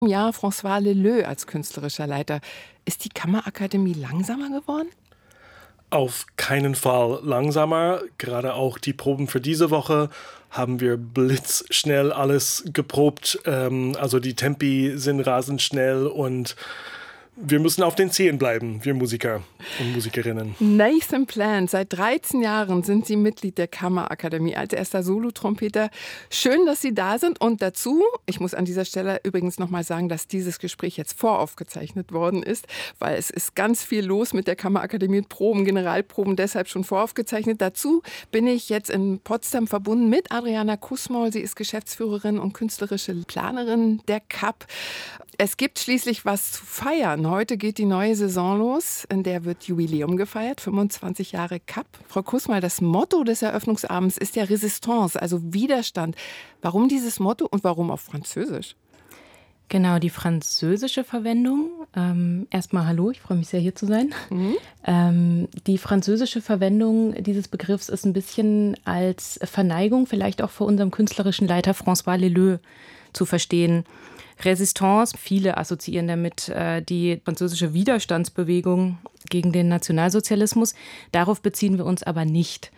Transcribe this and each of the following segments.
Ja, François Leleux als künstlerischer Leiter. Ist die Kammerakademie langsamer geworden? Auf keinen Fall langsamer. Gerade auch die Proben für diese Woche haben wir blitzschnell alles geprobt. Also die Tempi sind rasend schnell und wir müssen auf den Zehen bleiben, wir Musiker und Musikerinnen. Nathan Plant, seit 13 Jahren sind Sie Mitglied der Kammerakademie als erster Solotrompeter. Schön, dass Sie da sind. Und dazu, ich muss an dieser Stelle übrigens nochmal sagen, dass dieses Gespräch jetzt voraufgezeichnet worden ist, weil es ist ganz viel los mit der Kammerakademie, Proben, Generalproben, deshalb schon voraufgezeichnet. Dazu bin ich jetzt in Potsdam verbunden mit Adriana Kußmoll. Sie ist Geschäftsführerin und künstlerische Planerin der KAP. Es gibt schließlich was zu feiern. Heute geht die neue Saison los, in der wird Jubiläum gefeiert, 25 Jahre KAP. Frau Kußmoll, das Motto des Eröffnungsabends ist ja Résistance, also Widerstand. Warum dieses Motto und warum auf Französisch? Genau, die französische Verwendung. Erstmal hallo, ich freue mich sehr, hier zu sein. Die französische Verwendung dieses Begriffs ist ein bisschen als Verneigung, vielleicht auch vor unserem künstlerischen Leiter François Leleux zu verstehen. Résistance, viele assoziieren damit die französische Widerstandsbewegung gegen den Nationalsozialismus. Darauf beziehen wir uns aber nicht.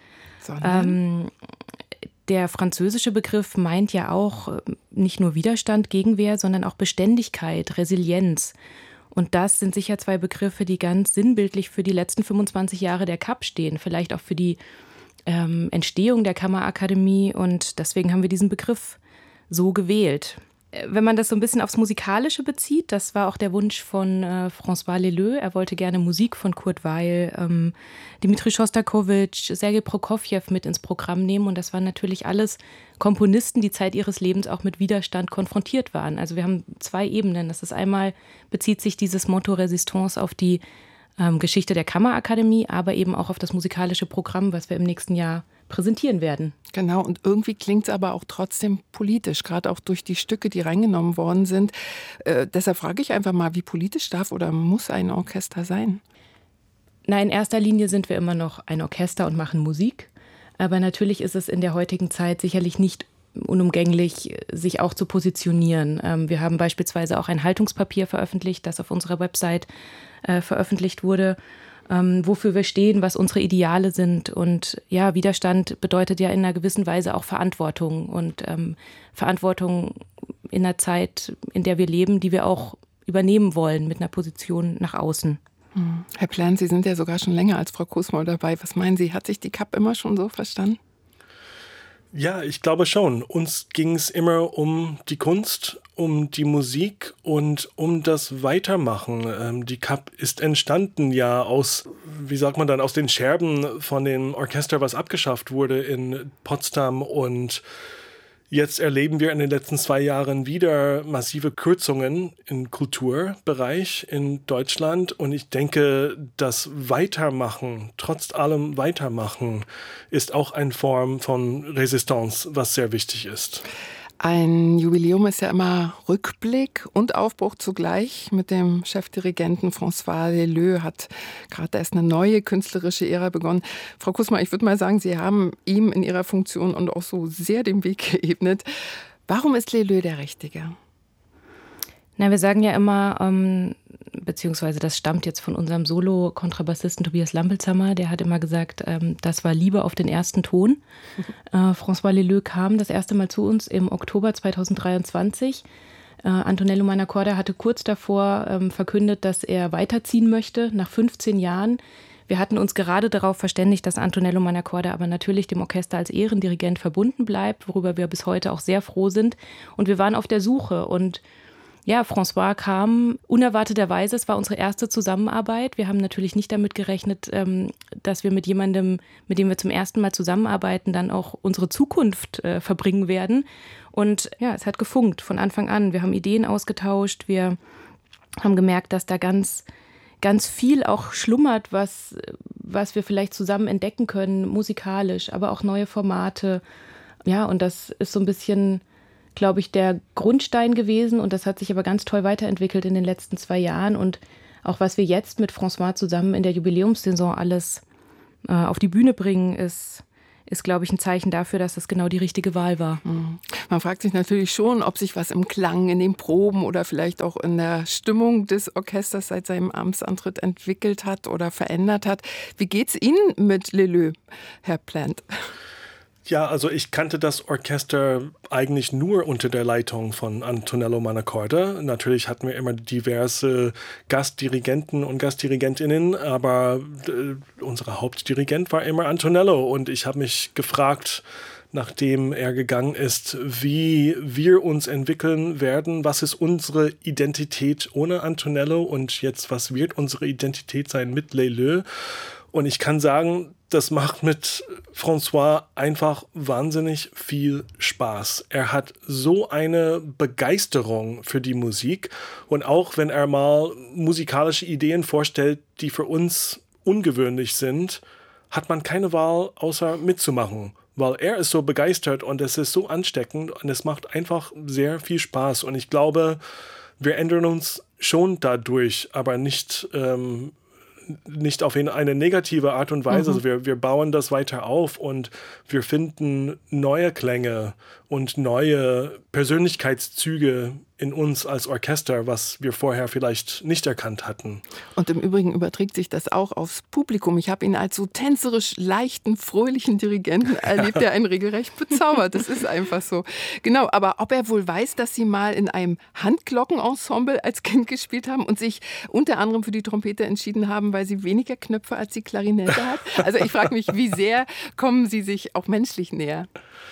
Der französische Begriff meint ja auch nicht nur Widerstand, Gegenwehr, sondern auch Beständigkeit, Resilienz. Und das sind sicher zwei Begriffe, die ganz sinnbildlich für die letzten 25 Jahre der KAP stehen, vielleicht auch für die Entstehung der Kammerakademie. Und deswegen haben wir diesen Begriff so gewählt. Wenn man das so ein bisschen aufs Musikalische bezieht, das war auch der Wunsch von François Leleux. Er wollte gerne Musik von Kurt Weill, Dmitri Schostakowitsch, Sergei Prokofjew mit ins Programm nehmen. Und das waren natürlich alles Komponisten, die Zeit ihres Lebens auch mit Widerstand konfrontiert waren. Also wir haben zwei Ebenen. Das ist einmal, bezieht sich dieses Motto Résistance auf die Geschichte der Kammerakademie, aber eben auch auf das musikalische Programm, was wir im nächsten Jahr präsentieren werden. Genau, und irgendwie klingt es aber auch trotzdem politisch, gerade auch durch die Stücke, die reingenommen worden sind. Deshalb frage ich einfach mal, wie politisch darf oder muss ein Orchester sein? Na, in erster Linie sind wir immer noch ein Orchester und machen Musik. Aber natürlich ist es in der heutigen Zeit sicherlich nicht unumgänglich, sich auch zu positionieren. Wir haben beispielsweise auch ein Haltungspapier veröffentlicht, das auf unserer Website veröffentlicht wurde, wofür wir stehen, was unsere Ideale sind. Und ja, Widerstand bedeutet ja in einer gewissen Weise auch Verantwortung und Verantwortung in einer Zeit, in der wir leben, die wir auch übernehmen wollen mit einer Position nach außen. Herr Plant, Sie sind ja sogar schon länger als Frau Kußmoll dabei. Was meinen Sie, hat sich die KAP immer schon so verstanden? Ja, ich glaube schon. Uns ging es immer um die Kunst, um die Musik und um das Weitermachen. Die KAP ist entstanden ja aus, wie sagt man dann, aus den Scherben von dem Orchester, was abgeschafft wurde in Potsdam. Und jetzt erleben wir in den letzten 2 Jahren wieder massive Kürzungen im Kulturbereich in Deutschland. Und ich denke, das Weitermachen, trotz allem Weitermachen, ist auch eine Form von Resistance, was sehr wichtig ist. Ein Jubiläum ist ja immer Rückblick und Aufbruch zugleich. Mit dem Chefdirigenten François Leleux hat gerade erst eine neue künstlerische Ära begonnen. Frau Kußmoll, ich würde mal sagen, Sie haben ihm in Ihrer Funktion und auch so sehr den Weg geebnet. Warum ist Leleux der Richtige? Na, wir sagen ja immer, beziehungsweise das stammt jetzt von unserem Solo-Kontrabassisten Tobias Lampelzammer, der hat immer gesagt, das war Liebe auf den ersten Ton. François Leleux kam das erste Mal zu uns im Oktober 2023. Antonello Manacorda hatte kurz davor verkündet, dass er weiterziehen möchte, nach 15 Jahren. Wir hatten uns gerade darauf verständigt, dass Antonello Manacorda aber natürlich dem Orchester als Ehrendirigent verbunden bleibt, worüber wir bis heute auch sehr froh sind. Und wir waren auf der Suche und ja, François kam unerwarteterweise, es war unsere erste Zusammenarbeit. Wir haben natürlich nicht damit gerechnet, dass wir mit jemandem, mit dem wir zum ersten Mal zusammenarbeiten, dann auch unsere Zukunft verbringen werden. Und ja, es hat gefunkt von Anfang an. Wir haben Ideen ausgetauscht, wir haben gemerkt, dass da ganz viel auch schlummert, was wir vielleicht zusammen entdecken können, musikalisch, aber auch neue Formate. Ja, und das ist so ein bisschen, glaube ich, der Grundstein gewesen und das hat sich aber ganz toll weiterentwickelt in den letzten 2 Jahren und auch was wir jetzt mit François zusammen in der Jubiläumssaison alles auf die Bühne bringen, ist ist, glaube ich, ein Zeichen dafür, dass das genau die richtige Wahl war. Man fragt sich natürlich schon, ob sich was im Klang, in den Proben oder vielleicht auch in der Stimmung des Orchesters seit seinem Amtsantritt entwickelt hat oder verändert hat. Wie geht's Ihnen mit Leleu, Herr Plant? Ja, also ich kannte das Orchester eigentlich nur unter der Leitung von Antonello Manacorda. Natürlich hatten wir immer diverse Gastdirigenten und Gastdirigentinnen, aber unser Hauptdirigent war immer Antonello. Und ich habe mich gefragt, nachdem er gegangen ist, wie wir uns entwickeln werden. Was ist unsere Identität ohne Antonello und jetzt, was wird unsere Identität sein mit Leleu? Und ich kann sagen, das macht mit François einfach wahnsinnig viel Spaß. Er hat so eine Begeisterung für die Musik. Und auch wenn er mal musikalische Ideen vorstellt, die für uns ungewöhnlich sind, hat man keine Wahl, außer mitzumachen. Weil er ist so begeistert und es ist so ansteckend und es macht einfach sehr viel Spaß. Und ich glaube, wir ändern uns schon dadurch, aber nicht auf eine negative Art und Weise. Also wir bauen das weiter auf und wir finden neue Klänge und neue Persönlichkeitszüge in uns als Orchester, was wir vorher vielleicht nicht erkannt hatten. Und im Übrigen überträgt sich das auch aufs Publikum. Ich habe ihn als so tänzerisch leichten, fröhlichen Dirigenten erlebt, der einen regelrecht bezaubert. Das ist einfach so. Genau, aber ob er wohl weiß, dass Sie mal in einem Handglockenensemble als Kind gespielt haben und sich unter anderem für die Trompete entschieden haben, weil sie weniger Knöpfe als die Klarinette hat? Also ich frage mich, wie sehr kommen Sie sich auch menschlich näher?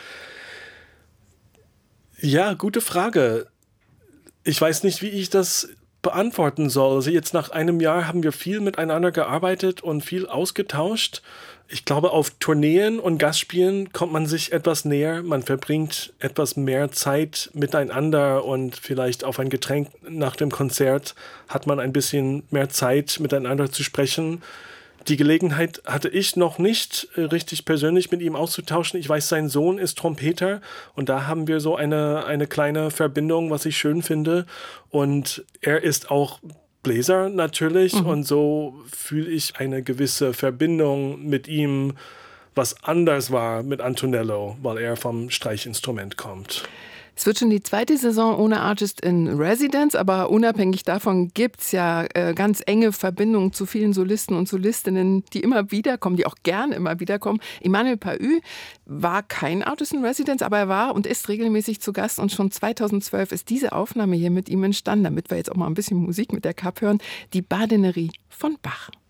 Ja, gute Frage. Ich weiß nicht, wie ich das beantworten soll. Also jetzt nach einem Jahr haben wir viel miteinander gearbeitet und viel ausgetauscht. Ich glaube, auf Tourneen und Gastspielen kommt man sich etwas näher. Man verbringt etwas mehr Zeit miteinander und vielleicht auf ein Getränk nach dem Konzert hat man ein bisschen mehr Zeit, miteinander zu sprechen. Die Gelegenheit hatte ich noch nicht richtig persönlich mit ihm auszutauschen. Ich weiß, sein Sohn ist Trompeter und da haben wir so eine kleine Verbindung, was ich schön finde. Und er ist auch Bläser natürlich und so fühle ich eine gewisse Verbindung mit ihm, was anders war mit Antonello, weil er vom Streichinstrument kommt. Es wird schon die zweite Saison ohne Artist in Residence, aber unabhängig davon gibt es ja ganz enge Verbindungen zu vielen Solisten und Solistinnen, die immer wieder kommen, die auch gern immer wieder kommen. Emmanuel Pahud war kein Artist in Residence, aber er war und ist regelmäßig zu Gast und schon 2012 ist diese Aufnahme hier mit ihm entstanden, damit wir jetzt auch mal ein bisschen Musik mit der Kapp hören, die Badinerie von Bach.